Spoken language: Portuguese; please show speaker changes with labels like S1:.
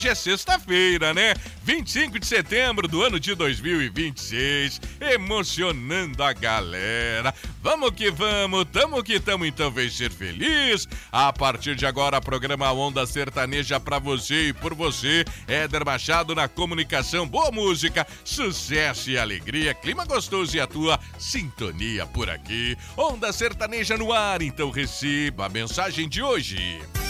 S1: É sexta-feira, né? 25 de setembro do ano de 2026. Emocionando a galera. Vamos que vamos, tamo que tamo, então vem ser feliz. A partir de agora, programa Onda Sertaneja pra você e por você. Éder Machado na comunicação, boa música, sucesso e alegria, clima gostoso e a tua sintonia por aqui. Onda Sertaneja no ar, então receba a mensagem de hoje.